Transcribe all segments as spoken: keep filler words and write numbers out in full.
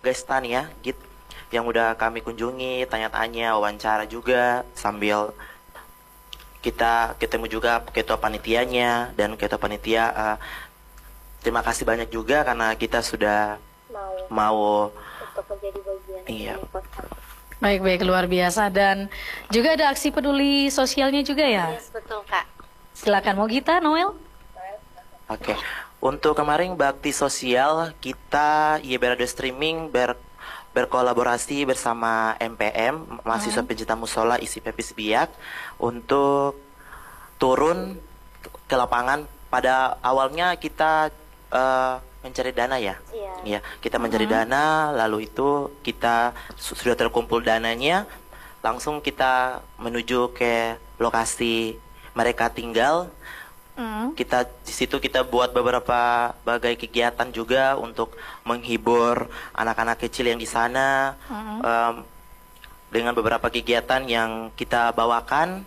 Gestan ya, Git, yang udah kami kunjungi, tanya-tanya, wawancara juga, sambil kita ketemu juga ketua panitianya dan ketua panitia. Uh, terima kasih banyak juga karena kita sudah mau, mau untuk menjadi bagian iya. dari podcast. Baik-baik, luar biasa. Dan juga ada aksi peduli sosialnya juga ya? Yes, betul Kak. Silakan, mau Gita, Noel? Oke, okay. Untuk kemarin bakti sosial kita Y B Radio Streaming ber, berkolaborasi bersama M P M, mahasiswa Hmm. pencinta musola isi Pepis Biak, untuk turun ke lapangan. Pada awalnya kita uh, mencari dana ya, Iya. ya kita mencari dana, lalu itu kita su- sudah terkumpul dananya, langsung kita menuju ke lokasi mereka tinggal. Hmm. Kita di situ kita buat beberapa bagai kegiatan juga untuk menghibur anak-anak kecil yang di sana. Hmm. Em, dengan beberapa kegiatan yang kita bawakan,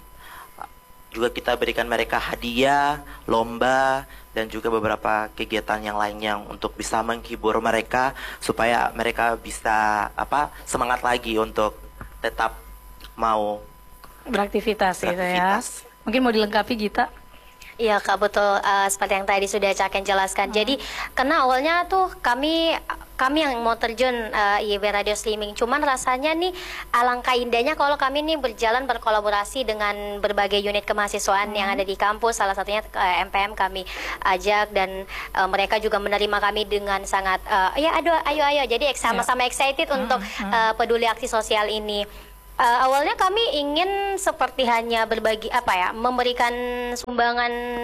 juga kita berikan mereka hadiah, lomba, dan juga beberapa kegiatan yang lainnya untuk bisa menghibur mereka supaya mereka bisa apa semangat lagi untuk tetap mau Beraktivitas, gitu ya. beraktivitas. Mungkin mau dilengkapi Gita? Iya Kak, betul. Eh, seperti yang tadi sudah Caken jelaskan. Jadi karena awalnya tuh kami kami yang mau terjun eh, Y B Radio Streaming. Cuman rasanya nih alangkah indahnya kalau kami nih berjalan berkolaborasi dengan berbagai unit kemahasiswaan yang ada di kampus. Salah satunya eh, M P M kami ajak, dan eh, mereka juga menerima kami dengan sangat eh, ya aduh ayo ayo. Jadi sama-sama excited untuk eh, peduli aksi sosial ini. Uh, awalnya kami ingin seperti hanya berbagi apa ya, memberikan sumbangan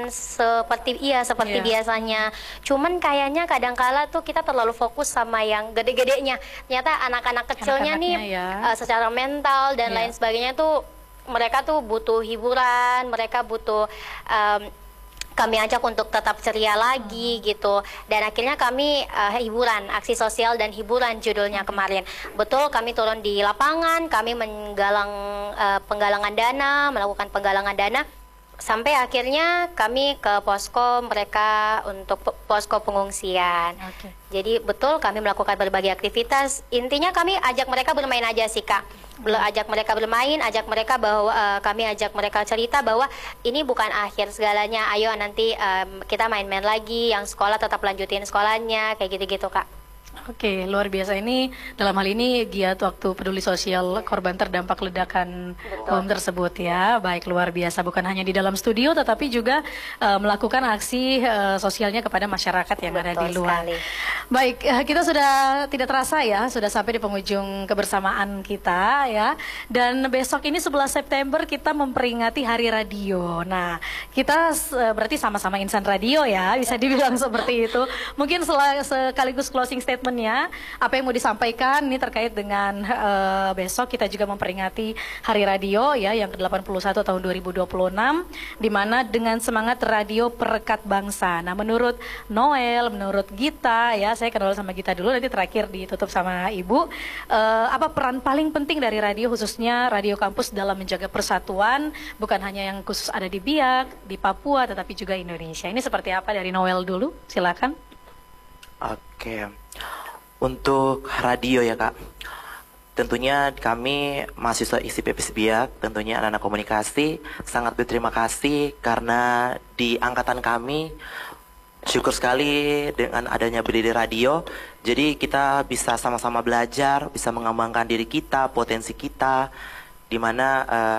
seperti iya seperti Iya. biasanya. Cuman kayaknya kadangkala tuh kita terlalu fokus sama yang gede-gedenya. Ternyata anak-anak kecilnya nih Anak-anaknya ya. uh, secara mental dan Iya. lain sebagainya tuh mereka tuh butuh hiburan, mereka butuh um, kami ajak untuk tetap ceria lagi gitu, dan akhirnya kami uh, hiburan, aksi sosial dan hiburan judulnya kemarin. Betul, kami turun di lapangan, kami menggalang uh, penggalangan dana, melakukan penggalangan dana, sampai akhirnya kami ke posko mereka untuk pe- posko pengungsian. Oke. Jadi betul kami melakukan berbagai aktivitas. Intinya kami ajak mereka bermain aja sih Kak. Bel- ajak mereka bermain, ajak mereka bahwa eh, kami ajak mereka cerita bahwa ini bukan akhir segalanya. Ayo nanti em, kita main-main lagi. Yang sekolah tetap lanjutin sekolahnya, kayak gitu-gitu Kak. Oke, luar biasa. Ini dalam hal ini giat waktu peduli sosial korban terdampak ledakan bom tersebut ya. Baik, luar biasa. Bukan hanya di dalam studio, tetapi juga eh, melakukan aksi eh, sosialnya kepada masyarakat yang ada di Betul luar. sekali. Baik, eh, kita sudah tidak terasa ya, sudah sampai di penghujung kebersamaan kita ya. Dan besok ini sebelas September kita memperingati Hari Radio. Nah, kita eh, berarti sama-sama insan radio ya, bisa dibilang seperti itu. Mungkin sel- sekaligus closing statementnya, apa yang mau disampaikan ini terkait dengan eh, besok kita juga memperingati Hari Radio ya yang ke delapan puluh satu tahun dua ribu dua puluh enam, di mana dengan semangat radio perekat bangsa. Nah, menurut Noel, menurut Gita ya, saya kenal sama Gita dulu, nanti terakhir ditutup sama Ibu. Eh, apa peran paling penting dari radio, khususnya radio kampus dalam menjaga persatuan, bukan hanya yang khusus ada di Biak, di Papua, tetapi juga Indonesia. Ini seperti apa dari Noel dulu? Silakan. Oke, untuk radio ya Kak, tentunya kami mahasiswa isi Pepis Biak, tentunya anak-anak komunikasi, sangat berterima kasih karena di angkatan kami syukur sekali dengan adanya berdiri radio. Jadi kita bisa sama-sama belajar, bisa mengembangkan diri kita, potensi kita, di mana eh,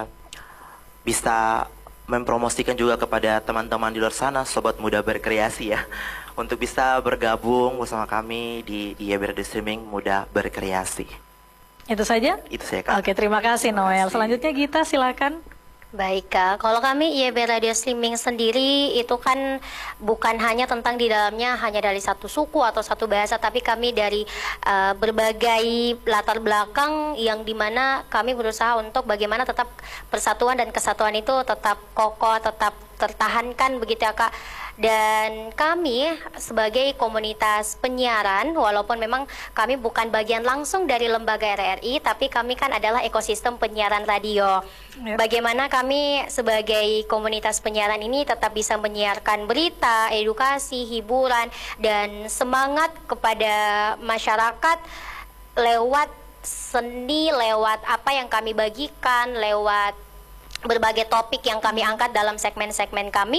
bisa mempromosikan juga kepada teman-teman di luar sana, sobat muda berkreasi ya, untuk bisa bergabung bersama kami di Y B Radio Streaming Muda Berkreasi. Itu saja? Itu saya Kak. Oke, terima kasih Noel. Selanjutnya Gita, silakan. Baik Kak, kalau kami Y B Radio Streaming sendiri itu kan bukan hanya tentang di dalamnya hanya dari satu suku atau satu bahasa, tapi kami dari uh, berbagai latar belakang yang dimana kami berusaha untuk bagaimana tetap persatuan dan kesatuan itu tetap kokoh, tetap tertahankan begitu ya Kak. Dan kami sebagai komunitas penyiaran, walaupun memang kami bukan bagian langsung dari lembaga R R I, tapi kami kan adalah ekosistem penyiaran radio. Yep. Bagaimana kami sebagai komunitas penyiaran ini tetap bisa menyiarkan berita, edukasi, hiburan, dan semangat kepada masyarakat lewat seni, lewat apa yang kami bagikan, lewat berbagai topik yang kami angkat dalam segmen-segmen kami.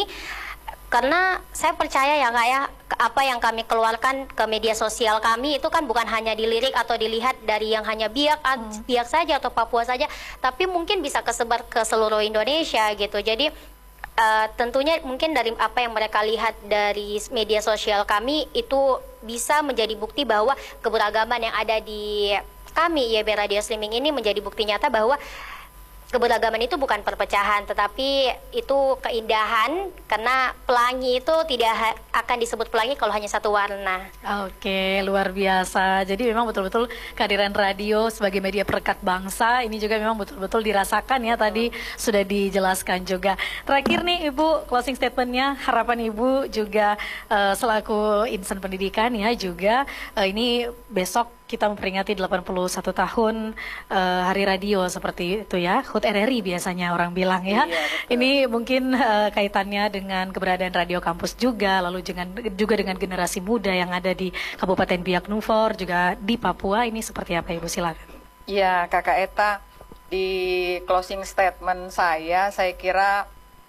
Karena saya percaya ya Kak ya, apa yang kami keluarkan ke media sosial kami itu kan bukan hanya dilirik atau dilihat dari yang hanya Biak, hmm. Biak saja atau Papua saja, tapi mungkin bisa kesebar ke seluruh Indonesia gitu. Jadi uh, tentunya mungkin dari apa yang mereka lihat dari media sosial kami itu bisa menjadi bukti bahwa keberagaman yang ada di kami I Y B Radio Streaming ini menjadi bukti nyata bahwa keberagaman itu bukan perpecahan, tetapi itu keindahan, karena pelangi itu tidak akan disebut pelangi kalau hanya satu warna. Oke, luar biasa. Jadi memang betul-betul kehadiran radio sebagai media perekat bangsa ini juga memang betul-betul dirasakan ya, tadi sudah dijelaskan juga. Terakhir nih Ibu, closing statementnya, harapan Ibu juga uh, selaku insan pendidikan ya juga, uh, ini besok kita memperingati delapan puluh satu tahun uh, Hari Radio seperti itu ya. H U T R R I biasanya orang bilang ya. Iya, ini mungkin uh, kaitannya dengan keberadaan Radio Kampus juga, lalu dengan, juga dengan generasi muda yang ada di Kabupaten Biak Numfor, juga di Papua. Ini seperti apa Ibu, silakan. Iya Kakak Eta, di closing statement saya, saya kira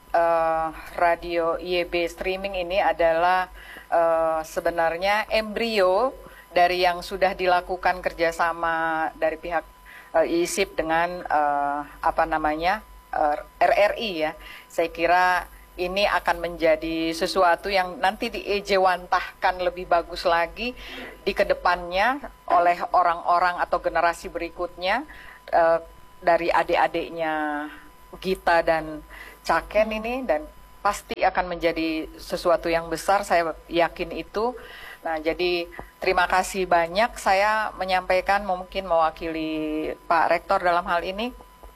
uh, Radio I Y B Streaming ini adalah uh, sebenarnya embrio dari yang sudah dilakukan kerjasama dari pihak uh, I S I P dengan uh, apa namanya uh, R R I ya. Saya kira ini akan menjadi sesuatu yang nanti diejewantahkan lebih bagus lagi di kedepannya oleh orang-orang atau generasi berikutnya, uh, dari adik-adiknya Gita dan Caken ini, dan pasti akan menjadi sesuatu yang besar, saya yakin itu. Nah, jadi terima kasih banyak saya menyampaikan, mungkin mewakili Pak Rektor dalam hal ini,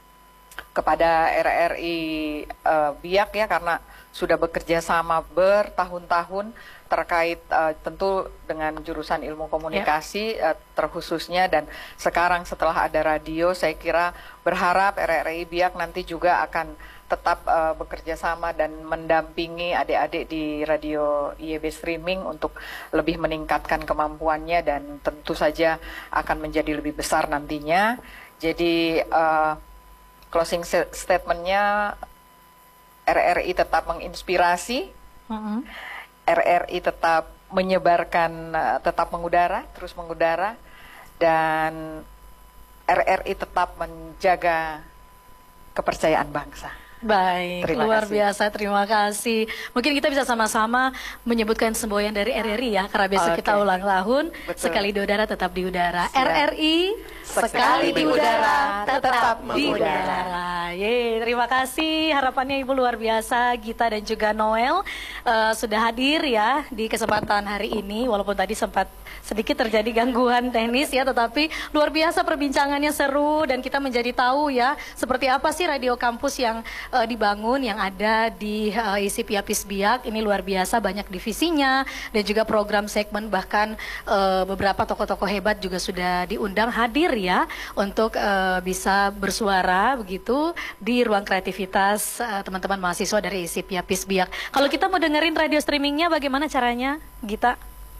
kepada R R I uh, Biak ya, karena sudah bekerja sama bertahun-tahun terkait uh, tentu dengan jurusan ilmu komunikasi ya. uh, terkhususnya, dan sekarang setelah ada radio, saya kira berharap R R I Biak nanti juga akan tetap uh, bekerja sama dan mendampingi adik-adik di radio I Y B Streaming untuk lebih meningkatkan kemampuannya, dan tentu saja akan menjadi lebih besar nantinya. Jadi uh, closing statementnya, R R I tetap menginspirasi, mm-hmm. R R I tetap menyebarkan, uh, tetap mengudara, terus mengudara, dan R R I tetap menjaga kepercayaan bangsa. Baik, terima luar kasih. biasa, terima kasih. Mungkin kita bisa sama-sama menyebutkan semboyan dari R R I ya, karena besok okay. kita ulang tahun. Betul. Sekali di udara tetap di udara. Siap. R R I sekali, sekali di udara tetap, tetap di udara. Ye, terima kasih. Harapannya Ibu luar biasa, Gita dan juga Noel uh, sudah hadir ya di kesempatan hari ini. Walaupun tadi sempat sedikit terjadi gangguan teknis ya, tetapi luar biasa perbincangannya seru, dan kita menjadi tahu ya seperti apa sih radio kampus yang Uh, dibangun, yang ada di uh, I S I P Yapis Biak. Ini luar biasa, banyak divisinya dan juga program segmen, bahkan uh, beberapa tokoh-tokoh hebat juga sudah diundang hadir ya untuk uh, bisa bersuara begitu di ruang kreativitas teman-teman uh, mahasiswa dari I S I P Yapis Biak. Kalau kita mau dengerin radio streamingnya bagaimana caranya, Gita?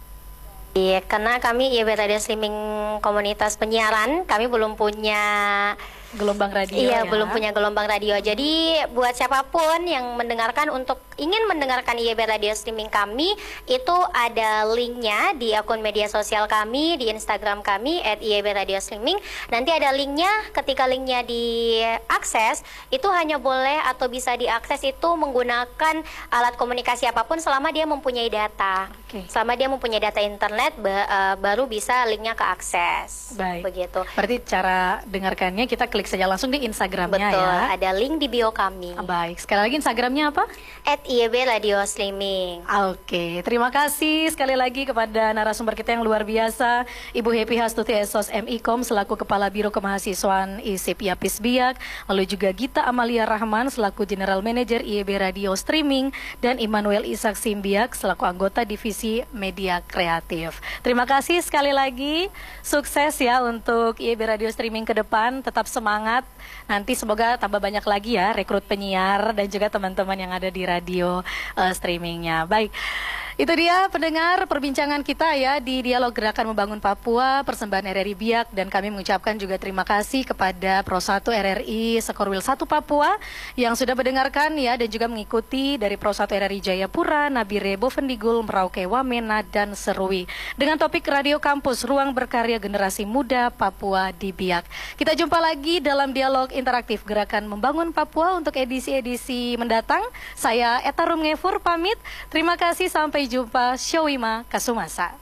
Iya, karena kami I Y B Radio Streaming komunitas penyiaran, kami belum punya gelombang radio. Iya, ya? belum punya gelombang radio. Jadi buat siapapun yang mendengarkan, untuk ingin mendengarkan I Y B Radio Streaming kami, itu ada linknya di akun media sosial kami, di Instagram kami at I Y B Radio Streaming. Nanti ada linknya, ketika linknya diakses, itu hanya boleh atau bisa diakses itu menggunakan alat komunikasi apapun selama dia mempunyai data. Okay. Selama dia mempunyai data internet, ba uh, baru bisa linknya keakses. Baik. Begitu. Berarti cara dengarkannya kita klik saja langsung di Instagramnya. Betul, ya. Ada link di bio kami. Baik, sekali lagi Instagramnya apa? at I Y B Radio Streaming. Oke, terima kasih sekali lagi kepada narasumber kita yang luar biasa, Ibu Happy Hastuti S O S M I Kom selaku Kepala Biro Kemahasiswaan I S I P Yapis Biak, lalu juga Gita Amalia Rahman selaku General Manager I Y B Radio Streaming, dan Immanuel Ishak Simbiak selaku anggota Divisi Media Kreatif. Terima kasih sekali lagi, sukses ya untuk I Y B Radio Streaming ke depan, tetap semangat. Nanti semoga tambah banyak lagi ya rekrut penyiar dan juga teman-teman yang ada di radio uh, streamingnya. Baik. Itu dia pendengar perbincangan kita ya di Dialog Gerakan Membangun Papua, persembahan R R I Biak, dan kami mengucapkan juga terima kasih kepada Pro satu R R I Sekorwil satu Papua yang sudah mendengarkan ya dan juga mengikuti dari Pro satu R R I Jayapura, Nabire, Bovendigul, Merauke, Wamena, dan Serui dengan topik Radio Kampus, Ruang Berkarya Generasi Muda Papua di Biak. Kita jumpa lagi dalam Dialog Interaktif Gerakan Membangun Papua untuk edisi-edisi mendatang. Saya Eta Rumngefur pamit. Terima kasih, sampai jumpa. Syawima Kasumasa.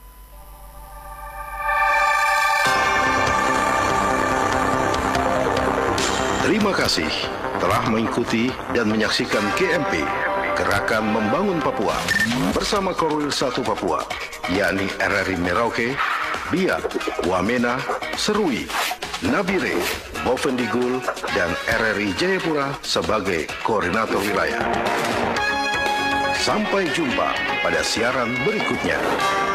Terima kasih telah mengikuti dan menyaksikan G M P, Gerakan Membangun Papua, bersama Korwil satu Papua, yakni R R I Merauke, Biak, Wamena, Serui, Nabire, Bovendigul, dan R R I Jayapura sebagai koordinator wilayah. Sampai jumpa pada siaran berikutnya.